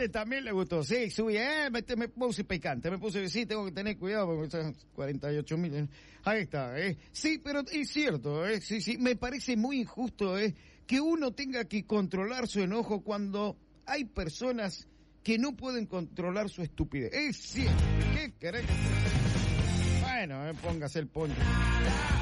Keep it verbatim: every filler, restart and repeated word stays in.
ese también le gustó. Sí, subí, eh, me, me puse picante, me puse, sí, tengo que tener cuidado porque son cuarenta y ocho mil. Ahí está, eh. Sí, pero es cierto, eh, sí, sí, me parece muy injusto, eh, que uno tenga que controlar su enojo cuando hay personas que no pueden controlar su estupidez. Es cierto, ¿qué querés? Bueno, eh, póngase el poncho.